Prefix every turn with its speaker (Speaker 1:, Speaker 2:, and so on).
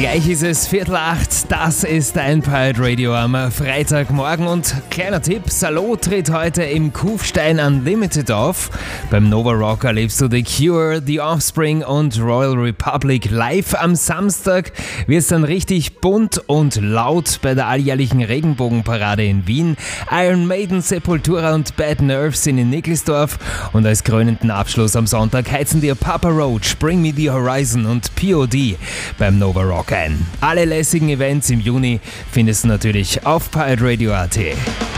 Speaker 1: Gleich ist es 7:45, das ist dein Pirate Radio am Freitagmorgen und kleiner Tipp, Salo tritt heute im Kufstein Unlimited auf. Beim Nova Rock erlebst du The Cure, The Offspring und Royal Republic live. Am Samstag wird es dann richtig bunt und laut bei der alljährlichen Regenbogenparade in Wien. Iron Maiden, Sepultura und Bad Nerves sind in Nickelsdorf und als krönenden Abschluss am Sonntag heizen dir Papa Roach, Bring Me The Horizon und POD beim Nova Rock ein. Alle lässigen Events im Juni findest du natürlich auf piratradio.at.